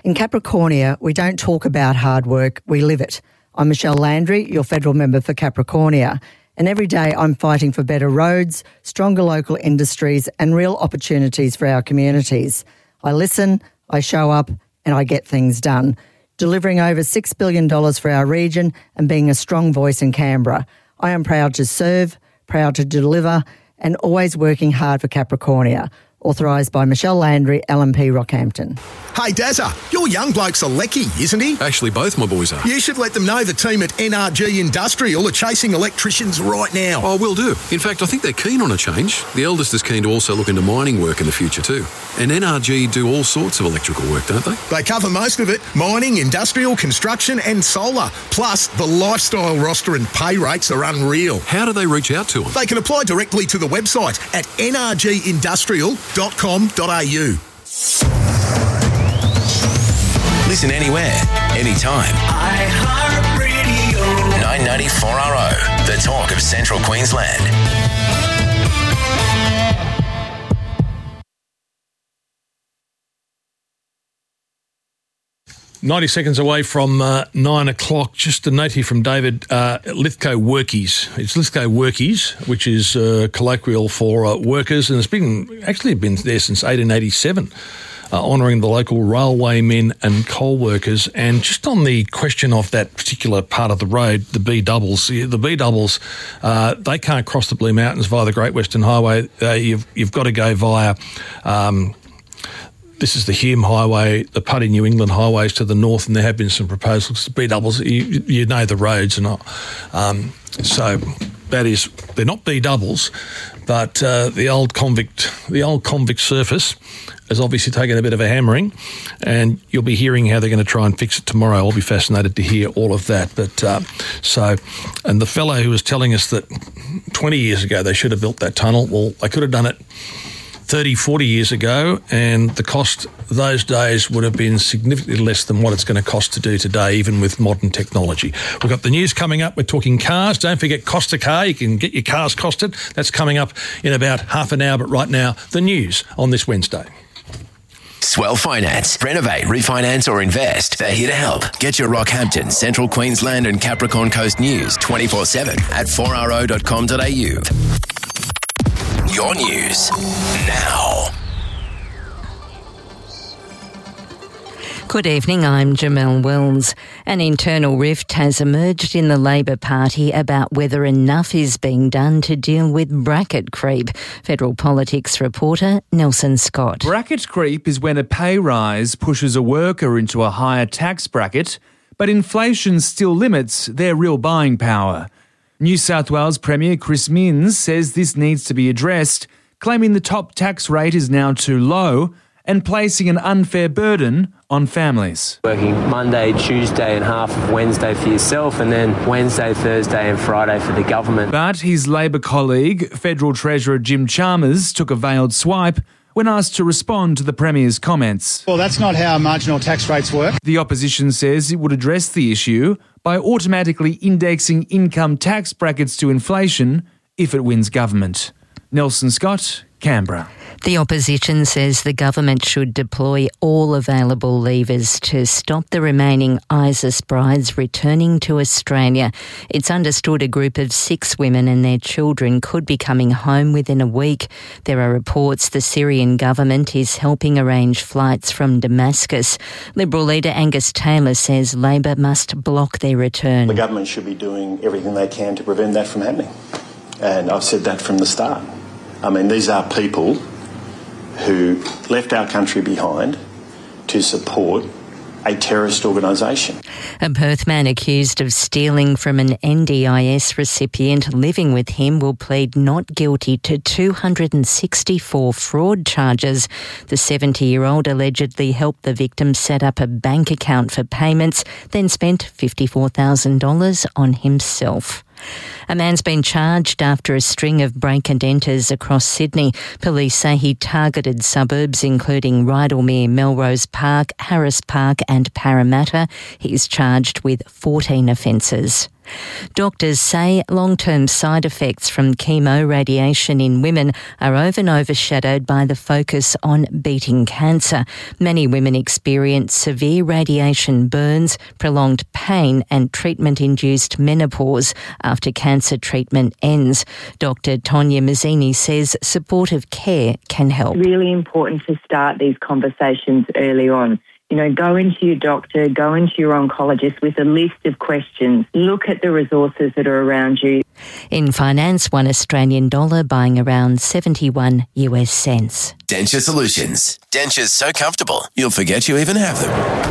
In Capricornia, we don't talk about hard work, we live it. I'm Michelle Landry, your federal member for Capricornia, and every day I'm fighting for better roads, stronger local industries and real opportunities for our communities. I listen, I show up and I get things done, delivering over $6 billion for our region and being a strong voice in Canberra. I am proud to serve, proud to deliver and always working hard for Capricornia. Authorised by Michelle Landry, LNP Rockhampton. Hey Dazza, your young bloke's a lecky, isn't he? Actually, both my boys are. You should let them know the team at NRG Industrial are chasing electricians right now. Oh, will do. In fact, I think they're keen on a change. The eldest is keen to also look into mining work in the future too. And NRG do all sorts of electrical work, don't they? They cover most of it. Mining, industrial, construction and solar. Plus, the lifestyle roster and pay rates are unreal. How do they reach out to them? They can apply directly to the website at nrgindustrial.com.au. Listen anywhere, anytime. iHeartRadio. 994RO, the talk of Central Queensland. "90 seconds away from 9 o'clock. Just a note here from David, Lithgow Workies. It's Lithgow Workies, which is colloquial for workers, and it's been there since 1887, honouring the local railwaymen and coal workers. And just on the question of that particular part of the road, the B-doubles, they can't cross the Blue Mountains via the Great Western Highway. You've got to go via... this is the Hume Highway, the Putty New England highways to the north, and there have been some proposals. B-doubles, you know the roads and all. So that is, they're not B-doubles, but the old convict surface has obviously taken a bit of a hammering, and you'll be hearing how they're going to try and fix it tomorrow. I'll be fascinated to hear all of that. But and the fellow who was telling us that 20 years ago they should have built that tunnel, well, they could have done it 30, 40 years ago, and the cost those days would have been significantly less than what it's going to cost to do today, even with modern technology. We've got the news coming up. We're talking cars. Don't forget Costa Car. You can get your cars costed. That's coming up in about half an hour. But right now, the news on this Wednesday. Swell Finance. Renovate, refinance or invest. They're here to help. Get your Rockhampton, Central Queensland and Capricorn Coast news 24/7 at 4ro.com.au. Your news now. Good evening, I'm Jamelle Wells. An internal rift has emerged in the Labor Party about whether enough is being done to deal with bracket creep. Federal politics reporter Nelson Scott. Bracket creep is when a pay rise pushes a worker into a higher tax bracket, but inflation still limits their real buying power. New South Wales Premier Chris Minns says this needs to be addressed, claiming the top tax rate is now too low and placing an unfair burden on families. Working Monday, Tuesday and half of Wednesday for yourself, and then Wednesday, Thursday and Friday for the government. But his Labor colleague, Federal Treasurer Jim Chalmers, took a veiled swipe when asked to respond to the Premier's comments. Well, that's not how marginal tax rates work. The opposition says it would address the issue by automatically indexing income tax brackets to inflation if it wins government. Nelson Scott, Canberra. The opposition says the government should deploy all available levers to stop the remaining ISIS brides returning to Australia. It's understood a group of 6 women and their children could be coming home within a week. There are reports the Syrian government is helping arrange flights from Damascus. Liberal leader Angus Taylor says Labor must block their return. The government should be doing everything they can to prevent that from happening. And I've said that from the start. I mean, these are people who left our country behind to support a terrorist organisation. A Perth man accused of stealing from an NDIS recipient living with him will plead not guilty to 264 fraud charges. The 70-year-old allegedly helped the victim set up a bank account for payments, then spent $54,000 on himself. A man's been charged after a string of break-and-enters across Sydney. Police say he targeted suburbs including Rydalmere, Melrose Park, Harris Park and Parramatta. He is charged with 14 offences. Doctors say long-term side effects from chemo radiation in women are often overshadowed by the focus on beating cancer. Many women experience severe radiation burns, prolonged pain and treatment-induced menopause after cancer treatment ends. Dr. Tonya Mazzini says supportive care can help. It's really important to start these conversations early on. Go into your doctor, go into your oncologist with a list of questions. Look at the resources that are around you. In finance, $1 Australian buying around 71 US cents. Denture Solutions. Dentures so comfortable, you'll forget you even have them.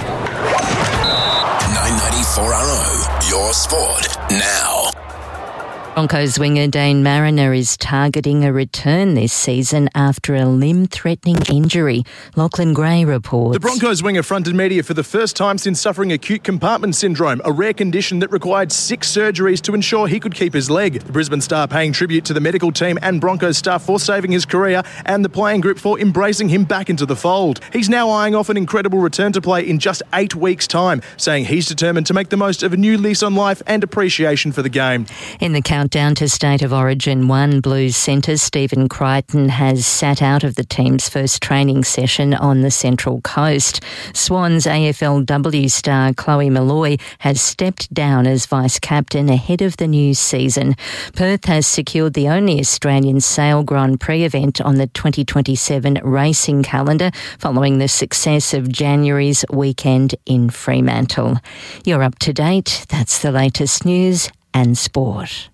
994RO, your sport now. Broncos winger Dane Mariner is targeting a return this season after a limb-threatening injury. Lachlan Gray reports. The Broncos winger fronted media for the first time since suffering acute compartment syndrome, a rare condition that required 6 surgeries to ensure he could keep his leg. The Brisbane Star paying tribute to the medical team and Broncos staff for saving his career and the playing group for embracing him back into the fold. He's now eyeing off an incredible return to play in just 8 weeks' time, saying he's determined to make the most of a new lease on life and appreciation for the game. In the countdown to State of Origin 1, Blues centre Stephen Crichton has sat out of the team's first training session on the Central Coast. Swans AFLW star Chloe Malloy has stepped down as vice-captain ahead of the new season. Perth has secured the only Australian Sail Grand Prix event on the 2027 racing calendar following the success of January's weekend in Fremantle. You're up to date. That's the latest news and sport.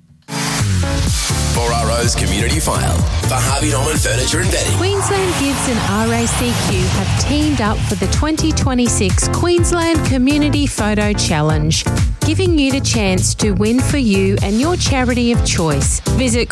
4RO's Community File for Harvey Norman Furniture and Bedding. Queensland Gives and RACQ have teamed up for the 2026 Queensland Community Photo Challenge, giving you the chance to win for you and your charity of choice. Visit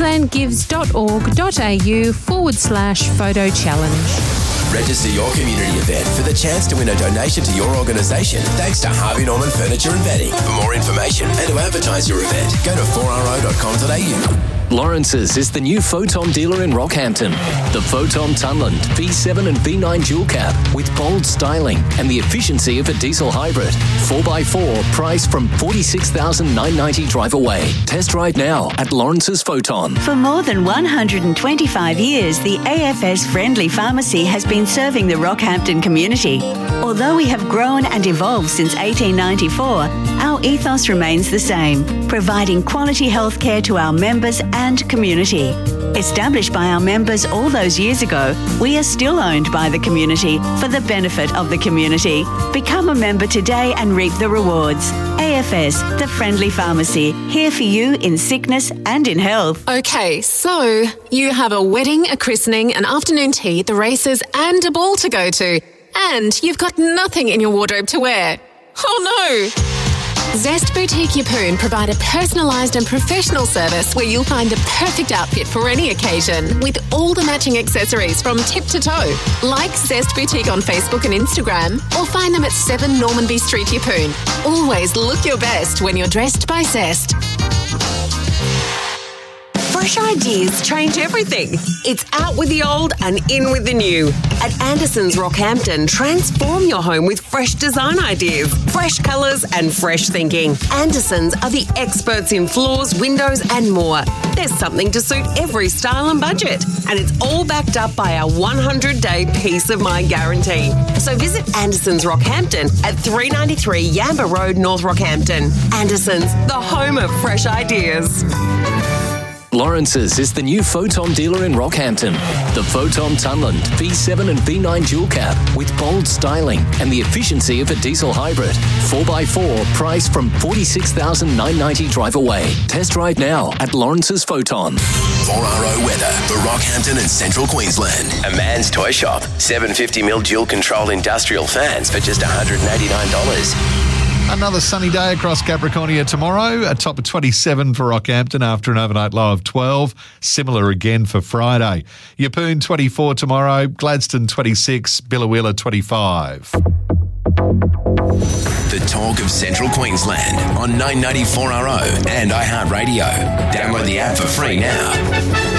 queenslandgives.org.au/photo challenge. Register your community event for the chance to win a donation to your organisation thanks to Harvey Norman Furniture and Bedding. For more information and to advertise your event, go to 4ro.com.au. Lawrence's is the new Photon dealer in Rockhampton. The Photon Tunland V7 and V9 dual cab with bold styling and the efficiency of a diesel hybrid. 4x4 priced from $46,990 drive away. Test drive now at Lawrence's Photon. For more than 125 years, the AFS Friendly Pharmacy has been serving the Rockhampton community. Although we have grown and evolved since 1894, our ethos remains the same, providing quality healthcare to our members and community. Established by our members all those years ago, we are still owned by the community for the benefit of the community. Become a member today and reap the rewards. AFS, the Friendly Pharmacy, here for you in sickness and in health. Okay, so you have a wedding, a christening, an afternoon tea, the races and a ball to go to. And you've got nothing in your wardrobe to wear. Oh no! Zest Boutique Yeppoon provide a personalised and professional service where you'll find the perfect outfit for any occasion with all the matching accessories from tip to toe. Like Zest Boutique on Facebook and Instagram or find them at 7 Normanby Street, Yeppoon. Always look your best when you're dressed by Zest. Fresh ideas change everything. It's out with the old and in with the new. At Anderson's Rockhampton, transform your home with fresh design ideas, fresh colours and fresh thinking. Anderson's are the experts in floors, windows and more. There's something to suit every style and budget. And it's all backed up by our 100-day peace of mind guarantee. So visit Anderson's Rockhampton at 393 Yamba Road, North Rockhampton. Anderson's, the home of fresh ideas. Lawrence's is the new Photon dealer in Rockhampton. The Photon Tunland V7 and V9 dual cab with bold styling and the efficiency of a diesel hybrid. 4x4 priced from $46,990 drive away. Test drive now at Lawrence's Photon. 4RO weather for Rockhampton and Central Queensland. A man's toy shop. 750mm dual control industrial fans for just $189. Another sunny day across Capricornia tomorrow. A top of 27 for Rockhampton after an overnight low of 12. Similar again for Friday. Yeppoon 24 tomorrow. Gladstone 26. Billawheeler 25. The talk of Central Queensland on 994RO and iHeartRadio. Download the app for free now.